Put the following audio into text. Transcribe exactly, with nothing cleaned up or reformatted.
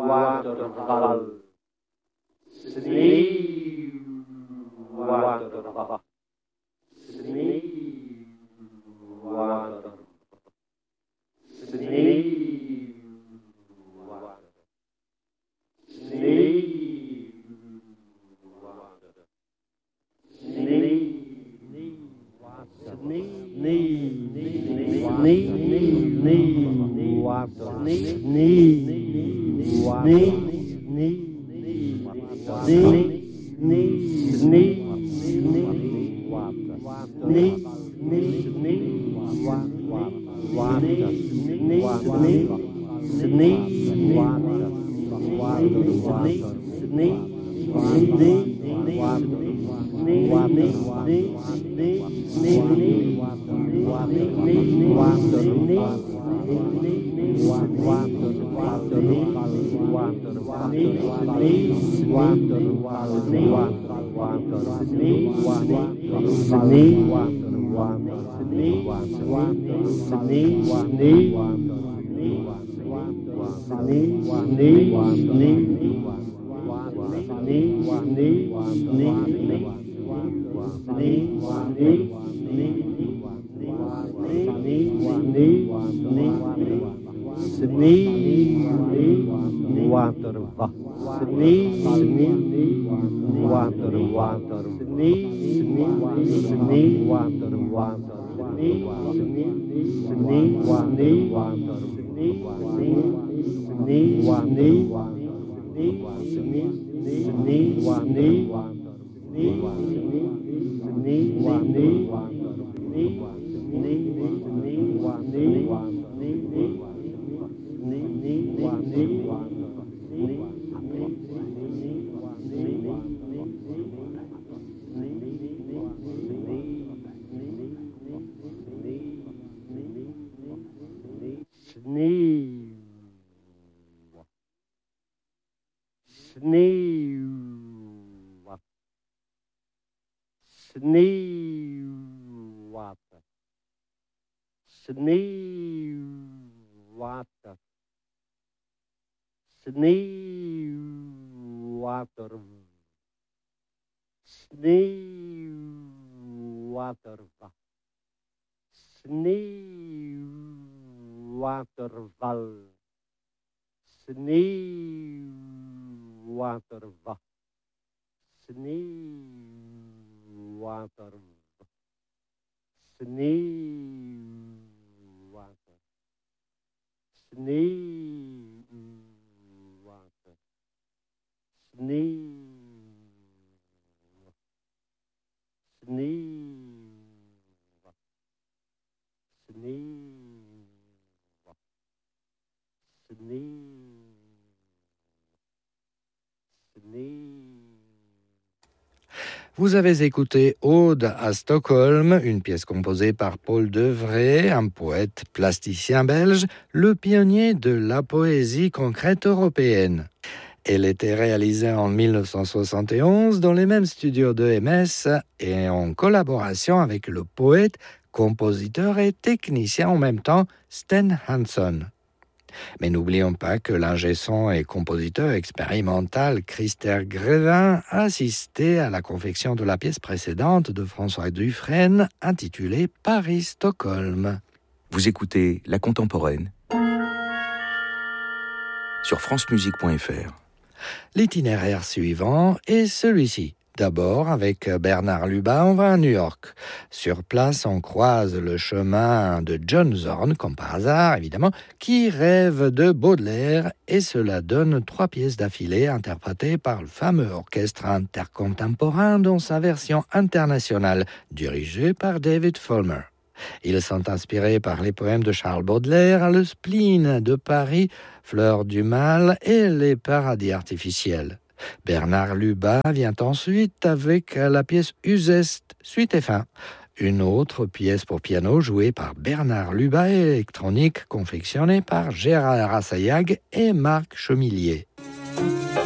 waterval, sneeuwwaterval, sneeuwwater, sneeuwwater, Vous avez écouté Ode à Stockholm, une pièce composée par Paul Devray, un poète plasticien belge, le pionnier de la poésie concrète européenne. Elle était réalisée en dix-neuf cent soixante et onze dans les mêmes studios de M S et en collaboration avec le poète, compositeur et technicien en même temps Sten Hansson. Mais n'oublions pas que l'ingé son et compositeur expérimental Christer Grévin a assisté à la confection de la pièce précédente de François Dufresne intitulée Paris-Stockholm. Vous écoutez La Contemporaine sur francemusique point f r. L'itinéraire suivant est celui-ci. D'abord, avec Bernard Lubin, on va à New York. Sur place, on croise le chemin de John Zorn, comme par hasard, évidemment, qui rêve de Baudelaire, et cela donne trois pièces d'affilée interprétées par le fameux orchestre intercontemporain dans sa version internationale, dirigée par David Follmer. Ils sont inspirés par les poèmes de Charles Baudelaire, Le spleen de Paris, Fleur du mal et Les paradis artificiels. Bernard Lubin vient ensuite avec la pièce Uzeste, suite et fin. Une autre pièce pour piano jouée par Bernard Lubin et électronique confectionnée par Gérard Assayag et Marc Chemillier.